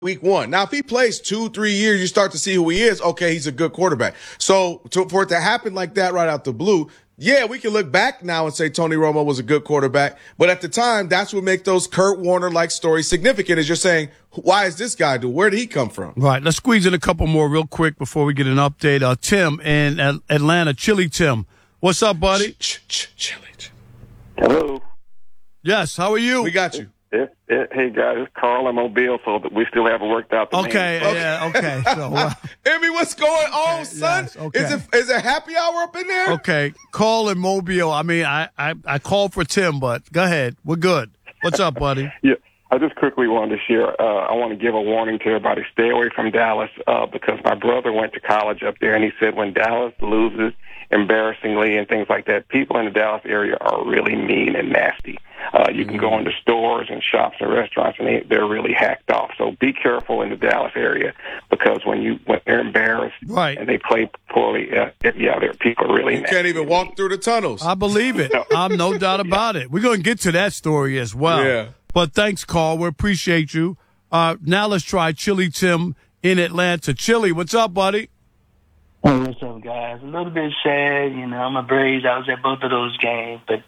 week one. Now, if he plays 2-3 years, you start to see who he is. Okay, he's a good quarterback. So for it to happen like that right out the blue, yeah, we can look back now and say Tony Romo was a good quarterback. But at the time, that's what makes those Kurt Warner-like stories significant, is you're saying, why is this guy do? Where did he come from? Right. Let's squeeze in a couple more real quick before we get an update. Tim in Atlanta. Chili Tim. What's up, buddy? Chili. Hello. Yes, how are you? We got you. Hey, guys, it's Carl in Mobile, so that we still haven't worked out the name. Okay. So, Emmy, what's going on, son? Yes, okay. Is it happy hour up in there? Okay, Carl in Mobile. I mean, I called for Tim, but go ahead. We're good. What's up, buddy? Yeah, I just quickly wanted to share. I want to give a warning to everybody. Stay away from Dallas because my brother went to college up there, and he said when Dallas loses embarrassingly and things like that, people in the Dallas area are really mean and nasty. You can go into stores and shops and restaurants, and they're really hacked off. So be careful in the Dallas area because when they're embarrassed and they play poorly, people are really nasty. You can't even walk through the tunnels. I believe it. I'm no doubt about it. We're going to get to that story as well. Yeah. But thanks, Carl. We appreciate you. Now let's try Chili Tim in Atlanta. Chili, what's up, buddy? Hey, what's up, guys? A little bit sad, I'm a Braves. I was at both of those games, but,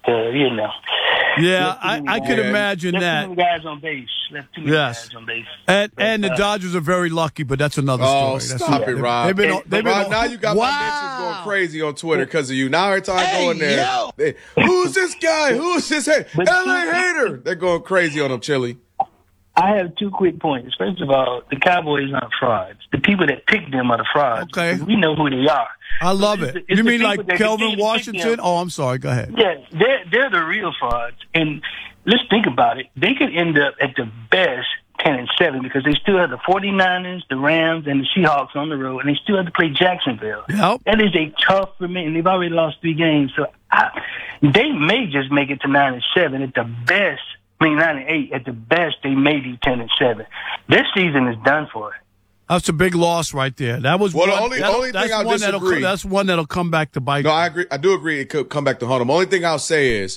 Yeah, I could imagine that. Left too many guys on base. Guys on base. And the Dodgers are very lucky, but that's another story. Oh, stop it, Rob. Rob, now you got my mentions going crazy on Twitter because of you. Now every time I go in there, who's this guy? Who's this hater? LA hater. They're going crazy on him, Chili. I have 2 quick points. First of all, the Cowboys aren't frauds. The people that pick them are the frauds. Okay. We know who they are. I love it. You mean like Kelvin Washington? Oh, I'm sorry. Go ahead. Yeah, they're the real frauds. And let's think about it. They could end up at the best 10-7 because they still have the 49ers, the Rams, and the Seahawks on the road, and they still have to play Jacksonville. Yep. That is a tough remaining. And they've already lost 3 games. So they may just make it to 9-7 at the best. 9-8 at the best. They may be 10-7. This season is done for. That's a big loss right there. That was the only thing I'll disagree. That's one that'll come back to bite. No, I agree. I do agree. It could come back to haunt them. Only thing I'll say is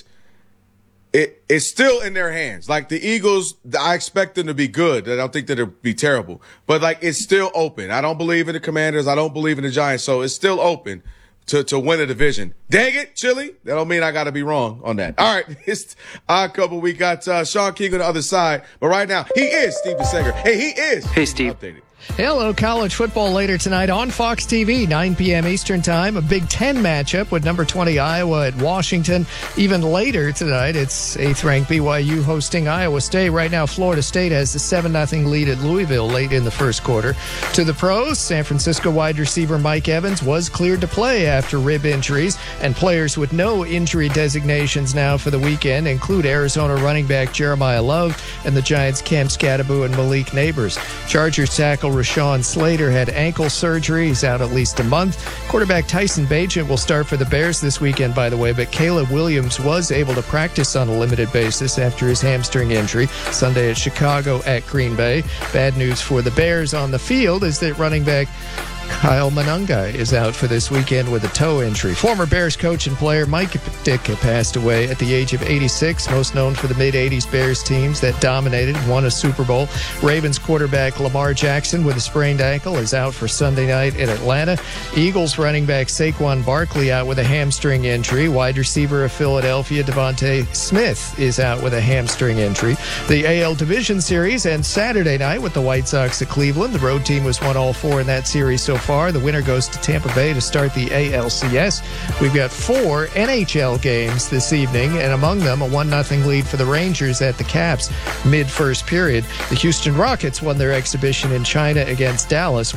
it's still in their hands. Like the Eagles, I expect them to be good. I don't think that it'll be terrible, but like it's still open. I don't believe in the Commanders. I don't believe in the Giants. So it's still open to win a division. Dang it, Chili. That don't mean I got to be wrong on that. All right. It's Odd Couple. We got Sean King on the other side. But right now, he is Steve DeSager. Hey, he is. Hey, Steve. Updated. Hello, college football later tonight on Fox TV, 9 p.m. Eastern Time. A Big Ten matchup with number 20 Iowa at Washington. Even later tonight, it's 8th-ranked BYU hosting Iowa State. Right now, Florida State has the 7-0 lead at Louisville late in the first quarter. To the pros, San Francisco wide receiver Mike Evans was cleared to play after rib injuries, and players with no injury designations now for the weekend include Arizona running back Jeremiah Love and the Giants' Cam Skattebo and Malik Neighbors. Chargers tackle Rashawn Slater had ankle surgery. He's out at least a month. Quarterback Tyson Bagent will start for the Bears this weekend, by the way, but Caleb Williams was able to practice on a limited basis after his hamstring injury Sunday at Chicago at Green Bay. Bad news for the Bears on the field is that running back Kyle Monangai is out for this weekend with a toe injury. Former Bears coach and player Mike Dick passed away at the age of 86, most known for the mid-'80s Bears teams that dominated and won a Super Bowl. Ravens quarterback Lamar Jackson with a sprained ankle is out for Sunday night in Atlanta. Eagles running back Saquon Barkley out with a hamstring injury. Wide receiver of Philadelphia Devontae Smith is out with a hamstring injury. The AL Division Series ends Saturday night with the White Sox at Cleveland. The road team has won all 4 in that series so far. The winner goes to Tampa Bay to start the ALCS. We've got 4 NHL games this evening, and among them a 1-0 lead for the Rangers at the Caps mid-first period. The Houston Rockets won their exhibition in China against Dallas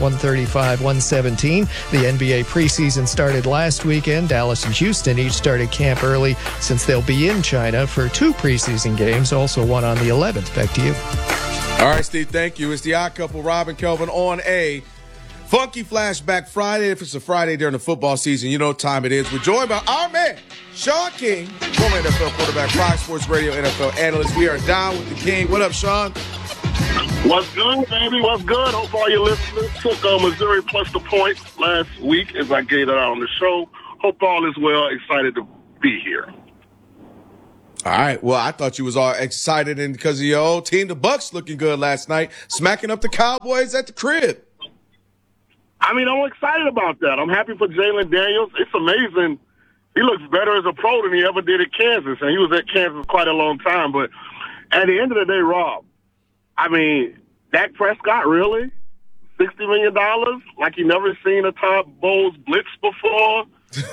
135-117. The NBA preseason started last weekend. Dallas and Houston each started camp early since they'll be in China for 2 preseason games, also one on the 11th. Back to you. All right, Steve, thank you. It's the Odd Couple, Rob and Kelvin on a Funky Flashback Friday. If it's a Friday during the football season, you know what time it is. We're joined by our man, Sean King, former NFL quarterback, Fox Sports Radio NFL analyst. We are down with the King. What up, Sean? What's good, baby? What's good? Hope all your listeners took Missouri plus the points last week as I gave it out on the show. Hope all is well. Excited to be here. All right. Well, I thought you was all excited and because of your old team. The Bucks looking good last night, smacking up the Cowboys at the crib. I mean, I'm excited about that. I'm happy for Jalen Daniels. It's amazing. He looks better as a pro than he ever did at Kansas, and he was at Kansas quite a long time. But at the end of the day, Rob, I mean, Dak Prescott, really? $60 million? Like he never seen a Todd Bowles blitz before?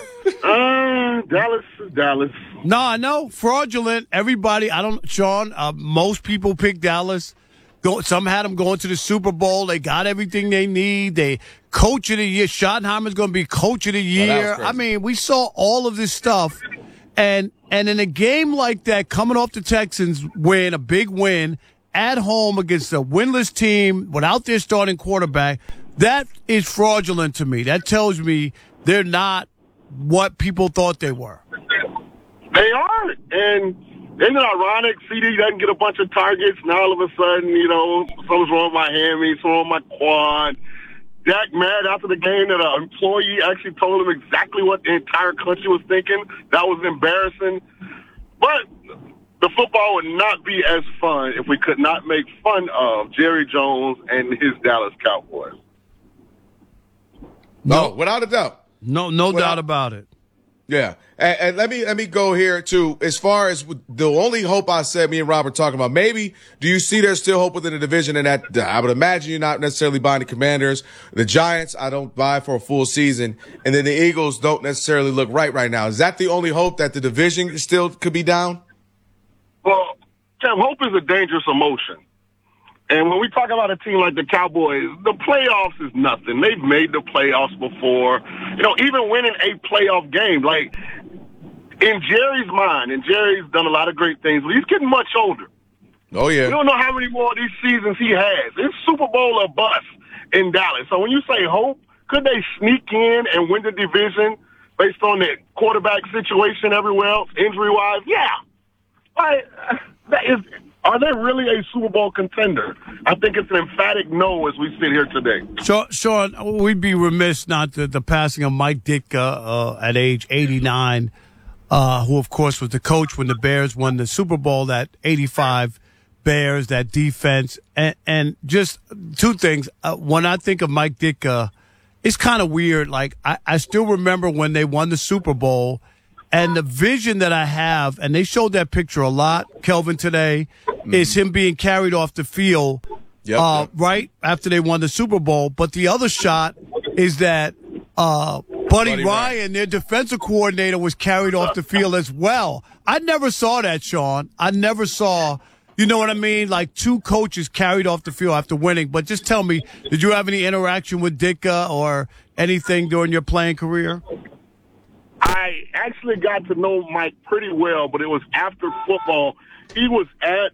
Dallas. No, I know. Fraudulent. Everybody, Sean, most people pick Dallas. Some had them going to the Super Bowl. They got everything they need. They coach of the year. Schottenheimer's going to be coach of the year. I mean, we saw all of this stuff. And in a game like that, coming off the Texans win, a big win, at home against a winless team without their starting quarterback, that is fraudulent to me. That tells me they're not what people thought they were. They are. And isn't it ironic? CD doesn't get a bunch of targets. Now all of a sudden, something's wrong with my hammy, something wrong with my quad. Dak mad after the game that an employee actually told him exactly what the entire country was thinking. That was embarrassing. But the football would not be as fun if we could not make fun of Jerry Jones and his Dallas Cowboys. No, without a doubt. No doubt about it. Yeah. And let me go here too. As far as the only hope I said, me and Robert talking about, maybe do you see there's still hope within the division? And that I would imagine you're not necessarily buying the Commanders. The Giants, I don't buy for a full season. And then the Eagles don't necessarily look right now. Is that the only hope, that the division still could be down? Well, Tim, hope is a dangerous emotion. And when we talk about a team like the Cowboys, the playoffs is nothing. They've made the playoffs before. Even winning a playoff game, like in Jerry's mind, and Jerry's done a lot of great things, but he's getting much older. Oh, yeah. We don't know how many more of these seasons he has. It's Super Bowl or bust in Dallas. So when you say hope, could they sneak in and win the division based on the quarterback situation everywhere else, injury-wise? Yeah. Are they really a Super Bowl contender? I think it's an emphatic no as we sit here today. Sean, we'd be remiss not the passing of Mike Ditka at age 89, who, of course, was the coach when the Bears won the Super Bowl, that 85 Bears, that defense. And just two things. When I think of Mike Ditka, it's kind of weird. Like, I still remember when they won the Super Bowl, and the vision that I have, and they showed that picture a lot, Kelvin, today, is him being carried off the field right after they won the Super Bowl. But the other shot is that Buddy Ryan, their defensive coordinator, was carried off the field as well. I never saw that, Sean. I never saw, you know what I mean? Like two coaches carried off the field after winning. But just tell me, did you have any interaction with Ditka or anything during your playing career? I actually got to know Mike pretty well, but it was after football. He was at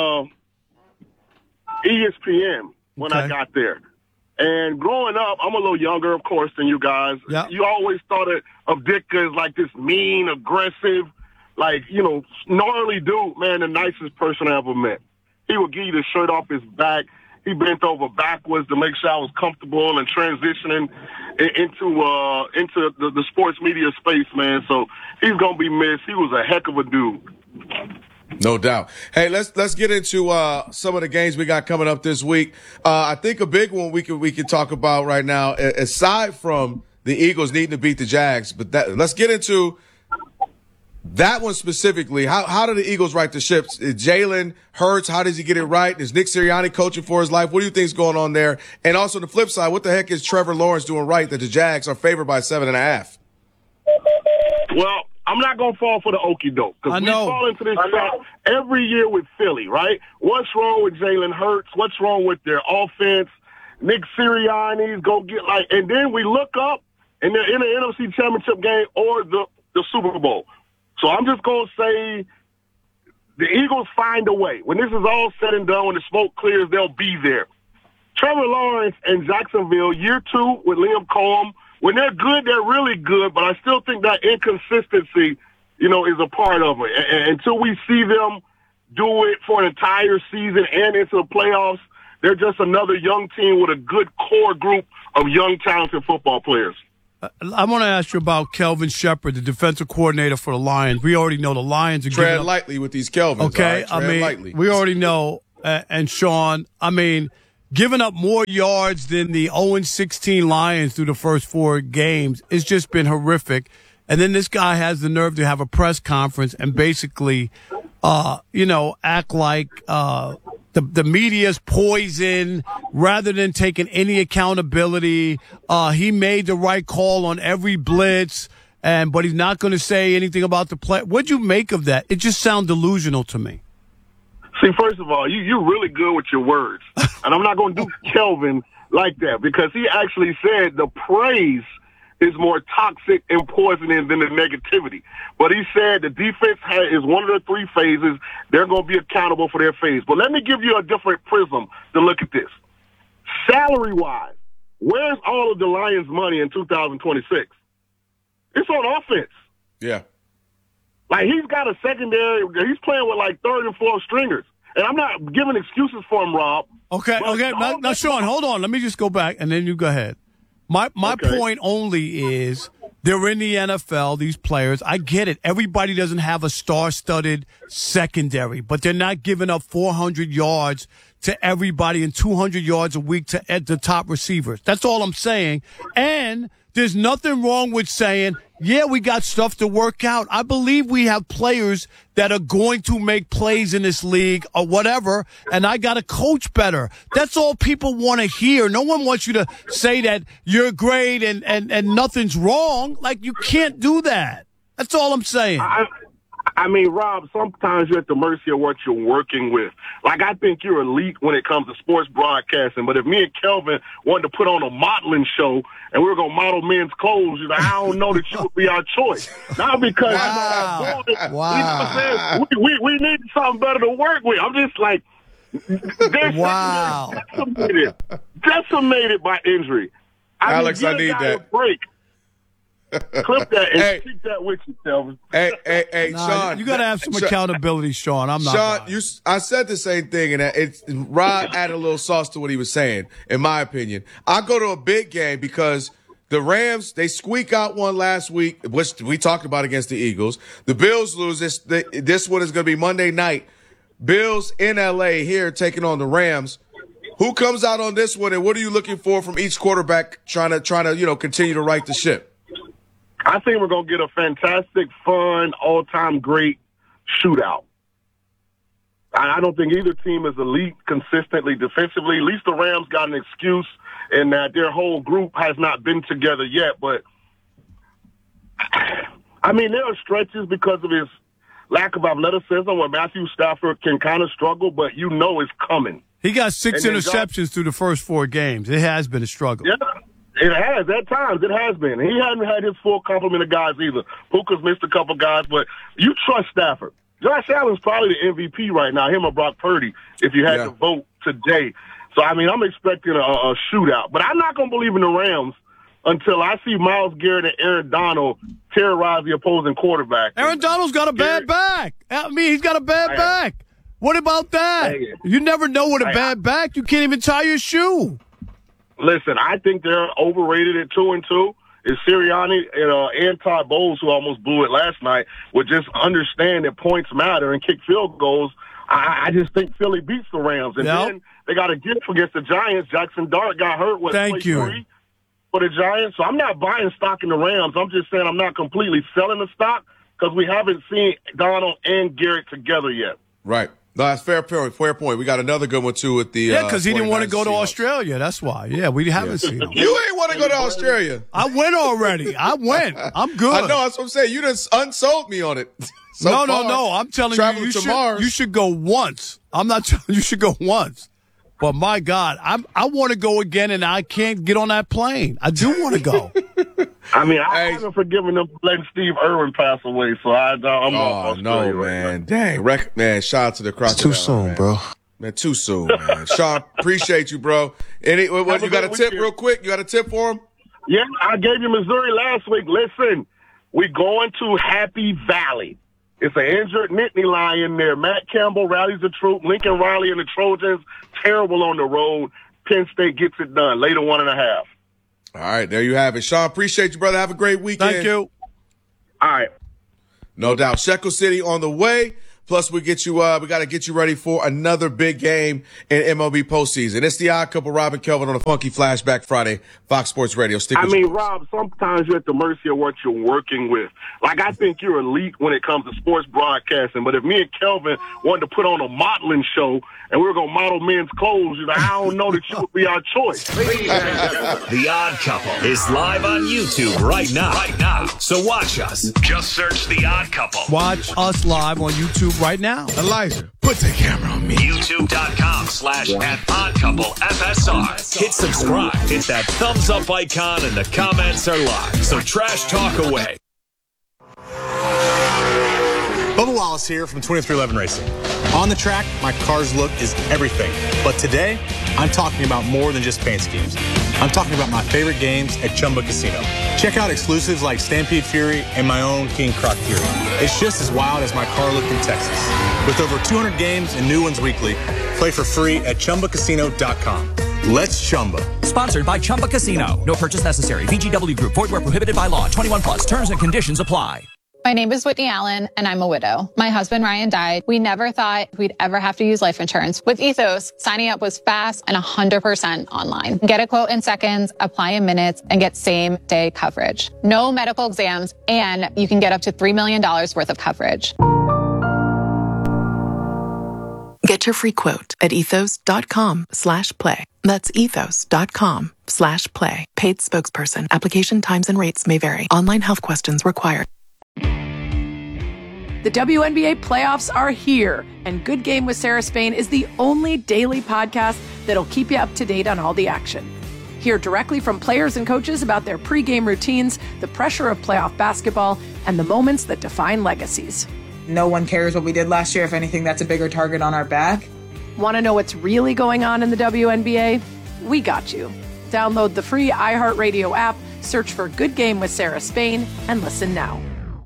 ESPN when I got there. And growing up, I'm a little younger, of course, than you guys. Yep. You always thought of Ditka as like this mean, aggressive, gnarly dude, man, the nicest person I ever met. He would give you the shirt off his back. He bent over backwards to make sure I was comfortable and transitioning into the sports media space, man. So he's going to be missed. He was a heck of a dude. No doubt. Hey, let's get into some of the games we got coming up this week. I think a big one we can talk about right now, aside from the Eagles needing to beat the Jags, but let's get into that one specifically. How do the Eagles right the ship? Jalen Hurts, how does he get it right? Is Nick Sirianni coaching for his life? What do you think is going on there? And also the flip side, what the heck is Trevor Lawrence doing right that the Jags are favored by 7.5? Well, I'm not going to fall for the okie doke because we fall into this trap every year with Philly, right? What's wrong with Jalen Hurts? What's wrong with their offense? Nick Sirianni's go get and then we look up and they're in the NFC Championship game or the Super Bowl. So I'm just going to say the Eagles find a way. When this is all said and done, when the smoke clears, they'll be there. Trevor Lawrence and Jacksonville, year 2 with Liam Cohen, when they're good, they're really good, but I still think that inconsistency, is a part of it. And until we see them do it for an entire season and into the playoffs, they're just another young team with a good core group of young, talented football players. I want to ask you about Kelvin Shepard, the defensive coordinator for the Lions. We already know the Lions are tread lightly with these Kelvins. Okay, right? Lightly. We already know. And Sean, giving up more yards than the 0-16 Lions through the first 4 games, it's just been horrific. And then this guy has the nerve to have a press conference and basically, act like the media's poison rather than taking any accountability. He made the right call on every blitz, but he's not going to say anything about the play. What'd you make of that? It just sounds delusional to me. See, first of all, you're really good with your words. And I'm not going to do Kelvin like that because he actually said the praise is more toxic and poisoning than the negativity. But he said the defense is one of the 3 phases. They're going to be accountable for their phase. But let me give you a different prism to look at this. Salary-wise, where's all of the Lions' money in 2026? It's on offense. Yeah. Like, he's got a secondary. He's playing with, like, 3rd and 4th stringers. And I'm not giving excuses for him, Rob. Okay. Now, Sean, hold on. Let me just go back, and then you go ahead. My point only is they're in the NFL, these players. I get it. Everybody doesn't have a star-studded secondary, but they're not giving up 400 yards to everybody and 200 yards a week to the top receivers. That's all I'm saying. And there's nothing wrong with saying, yeah, we got stuff to work out. I believe we have players that are going to make plays in this league or whatever, and I got to coach better. That's all people want to hear. No one wants you to say that you're great and nothing's wrong. Like, you can't do that. That's all I'm saying. I mean, Rob, sometimes you're at the mercy of what you're working with. Like, I think you're elite when it comes to sports broadcasting, but if me and Kelvin wanted to put on a modeling show and we were going to model men's clothes, I don't know that you would be our choice. Not because Wow. We need something better to work with. I'm just like, Wow. decimated by injury. Alex, I need that. Break. Clip that and keep that with you, Kelvin. Hey, Sean. You got to have some accountability, Sean. I'm not. Sean, I said the same thing, and Rod added a little sauce to what he was saying, in my opinion. I go to a big game because the Rams, they squeak out one last week, which we talked about against the Eagles. The Bills lose. This one is going to be Monday night. Bills in L.A. here taking on the Rams. Who comes out on this one, and what are you looking for from each quarterback trying to continue to right the ship? I think we're going to get a fantastic, fun, all-time great shootout. I don't think either team is elite consistently defensively. At least the Rams got an excuse in that their whole group has not been together yet. But, I mean, there are stretches because of his lack of athleticism where Matthew Stafford can kind of struggle, but you know it's coming. He got 6 interceptions through the first 4 games. It has been a struggle. Yeah. It has. At times, it has been. He hasn't had his full complement of guys either. Puka's missed a couple guys, but you trust Stafford. Josh Allen's probably the MVP right now, him or Brock Purdy, if you had to vote today. So, I mean, I'm expecting a shootout. But I'm not going to believe in the Rams until I see Myles Garrett and Aaron Donald terrorize the opposing quarterback. Aaron Donald's got a bad back. I mean, he's got a bad back. What about that? You never know with a bad back. You can't even tie your shoe. Listen, I think they're overrated at 2-2. If Sirianni and Todd Bowles, who almost blew it last night, would just understand that points matter and kick field goals, I just think Philly beats the Rams. And then they got a gift against the Giants. Jackson Dart got hurt. Thank you. 3 for the Giants. So I'm not buying stock in the Rams. I'm just saying I'm not completely selling the stock because we haven't seen Donald and Garrett together yet. Right. No, that's fair point. We got another good one, too, with the because he didn't want to go to Australia. That's why. Yeah, we haven't seen him. You ain't want to go to Australia. I went already. I'm good. I know. That's what I'm saying. You just unsold me on it. No. I'm telling you should go once. I'm not telling you should go once. But, my God, I want to go again, and I can't get on that plane. I do want to go. I mean, I haven't forgiven them for letting Steve Irwin pass away, so I'm off Australia man. Dang. Man, shout out to the crowd. It's too soon, bro. Man, too soon, man. Sean, appreciate you, bro. What you got a tip real quick? You got a tip for him? Yeah, I gave you Missouri last week. Listen, we're going to Happy Valley. It's an injured Nittany Lion there. Matt Campbell rallies the troop. Lincoln Riley and the Trojans, terrible on the road. Penn State gets it done. Later 1.5. All right, there you have it. Sean, appreciate you, brother. Have a great weekend. Thank you. All right. No doubt. Shekel City on the way. Plus, we got to get you ready for another big game in MLB postseason. It's the Odd Couple, Rob and Kelvin on a Funky Flashback Friday, Fox Sports Radio. Rob, sometimes you're at the mercy of what you're working with. Like, I think you're elite when it comes to sports broadcasting, but if me and Kelvin wanted to put on a modeling show and we were going to model men's clothes, I don't know that you would be our choice. The Odd Couple is live on YouTube right now. So watch us. Just search The Odd Couple. Watch us live on YouTube right now. Elijah, put the camera on me. YouTube.com/@OddCoupleFSR. Hit subscribe. Hit that thumbs up icon and the comments are live. So trash talk away. Bubba Wallace here from 2311 Racing. On the track, my car's look is everything. But today, I'm talking about more than just paint schemes. I'm talking about my favorite games at Chumba Casino. Check out exclusives like Stampede Fury and my own King Croc Fury. It's just as wild as my car looked in Texas. With over 200 games and new ones weekly, play for free at ChumbaCasino.com. Let's Chumba. Sponsored by Chumba Casino. No purchase necessary. VGW Group. Void where prohibited by law. 21 plus. Terms and conditions apply. My name is Whitney Allen, and I'm a widow. My husband, Ryan, died. We never thought we'd ever have to use life insurance. With Ethos, signing up was fast and 100% online. Get a quote in seconds, apply in minutes, and get same-day coverage. No medical exams, and you can get up to $3 million worth of coverage. Get your free quote at ethos.com/play. That's ethos.com/play. Paid spokesperson. Application times and rates may vary. Online health questions required. The WNBA playoffs are here, and Good Game with Sarah Spain is the only daily podcast that'll keep you up to date on all the action. Hear directly from players and coaches about their pregame routines, the pressure of playoff basketball, and the moments that define legacies. No one cares what we did last year. If anything, that's a bigger target on our back. Want to know what's really going on in the WNBA? We got you. Download the free iHeartRadio app, search for Good Game with Sarah Spain, and listen now.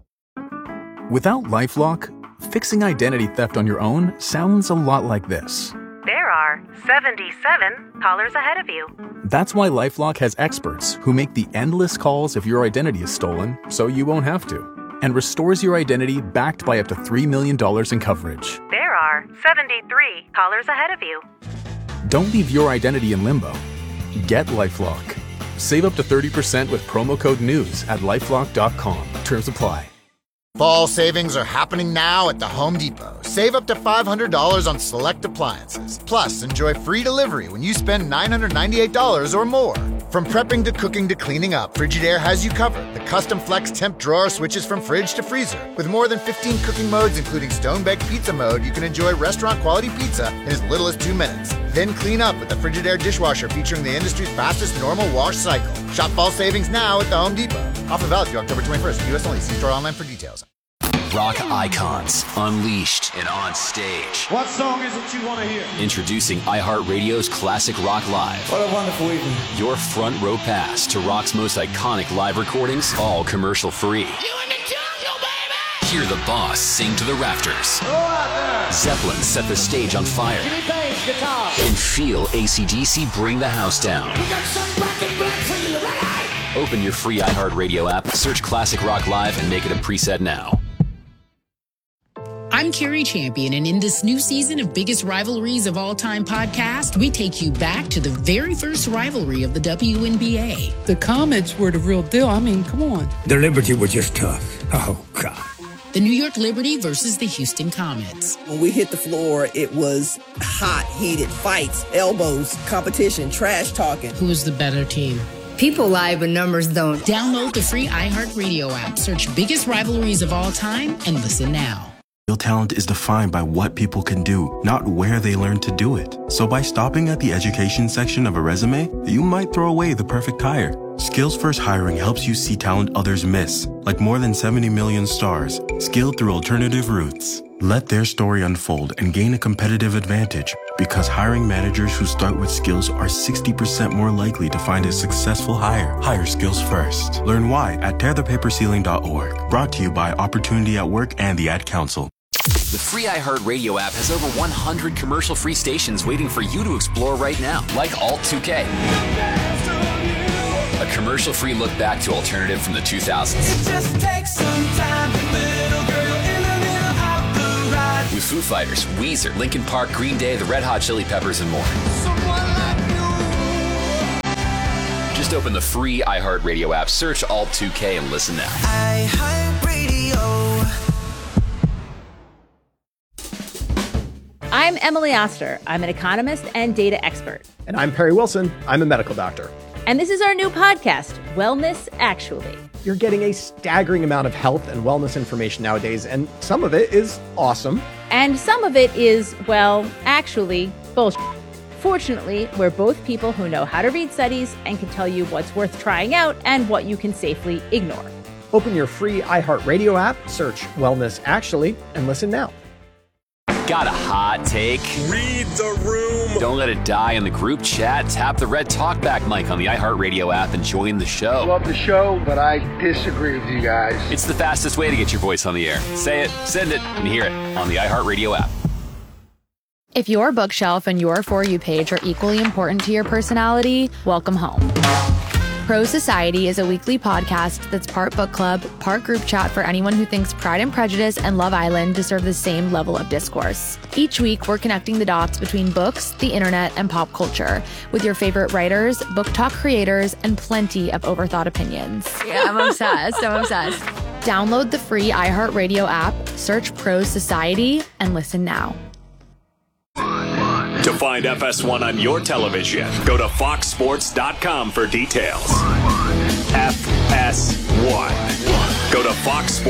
Without LifeLock, fixing identity theft on your own sounds a lot like this. There are 77 callers ahead of you. That's why LifeLock has experts who make the endless calls if your identity is stolen, so you won't have to, and restores your identity backed by up to $3 million in coverage. There are 73 callers ahead of you. Don't leave your identity in limbo. Get LifeLock. Save up to 30% with promo code NEWS at LifeLock.com. Terms apply. Fall savings are happening now at the Home Depot. Save up to $500 on select appliances. Plus, enjoy free delivery when you spend $998 or more. From prepping to cooking to cleaning up, Frigidaire has you covered. The custom flex temp drawer switches from fridge to freezer. With more than 15 cooking modes, including stone-baked pizza mode, you can enjoy restaurant-quality pizza in as little as 2 minutes. Then clean up with the Frigidaire dishwasher featuring the industry's fastest normal wash cycle. Shop fall savings now at the Home Depot. Offer valid through October 21st. U.S. only. See store online for details. Rock icons, unleashed and on stage. What song is it you want to hear? Introducing iHeartRadio's Classic Rock Live. What a wonderful evening. Your front row pass to rock's most iconic live recordings, all commercial free. You in the jungle, baby! Hear the boss sing to the rafters. Go out there! Zeppelin set the stage on fire. Jimmy Page, guitar. And feel AC/DC bring the house down. We got some black and black for you, ready? Open your free iHeartRadio app, search Classic Rock Live, and make it a preset now. I'm Carrie Champion, and in this new season of Biggest Rivalries of All Time podcast, we take you back to the very first rivalry of the WNBA. The Comets were the real deal. I mean, come on. The Liberty were just tough. Oh, God. The New York Liberty versus the Houston Comets. When we hit the floor, it was hot, heated fights, elbows, competition, trash talking. Who was the better team? People lie, but numbers don't. Download the free iHeartRadio app, search Biggest Rivalries of All Time, and listen now. Real talent is defined by what people can do, not where they learn to do it. So by stopping at the education section of a resume, you might throw away the perfect hire. Skills First Hiring helps you see talent others miss, like more than 70 million stars, skilled through alternative routes. Let their story unfold and gain a competitive advantage, because hiring managers who start with skills are 60% more likely to find a successful hire. Hire skills first. Learn why at tearthepaperceiling.org. Brought to you by Opportunity at Work and the Ad Council. The free iHeartRadio app has over 100 commercial-free stations waiting for you to explore right now, like Alt 2K, a commercial-free look back to alternative from the 2000s. It just takes some time, little girl in the middle of the ride. With Foo Fighters, Weezer, Linkin Park, Green Day, the Red Hot Chili Peppers, and more. Just open the free iHeartRadio app, search Alt2K, and listen now. iHeartRadio. I'm Emily Oster. I'm an economist and data expert. And I'm Perry Wilson. I'm a medical doctor. And this is our new podcast, Wellness Actually. You're getting a staggering amount of health and wellness information nowadays, and some of it is awesome. And some of it is, well, actually, bullshit. Fortunately, we're both people who know how to read studies and can tell you what's worth trying out and what you can safely ignore. Open your free iHeartRadio app, search Wellness Actually, and listen now. Got a hot take? Read the room. Don't let it die in the group chat. Tap the red talkback mic on the iHeartRadio app and join the show. Love the show, but I disagree with you guys. It's the fastest way to get your voice on the air. Say it, send it, and hear it on the iHeartRadio app. If your bookshelf and your For You page are equally important to your personality, welcome home. Pro Society is a weekly podcast that's part book club, part group chat for anyone who thinks Pride and Prejudice and Love Island deserve the same level of discourse. Each week, we're connecting the dots between books, the internet, and pop culture with your favorite writers, book talk creators, and plenty of overthought opinions. Yeah, I'm obsessed. Download the free iHeartRadio app, search Pro Society, and listen now. To find FS1 on your television, go to foxsports.com for details. FS1. Go to foxsports.com.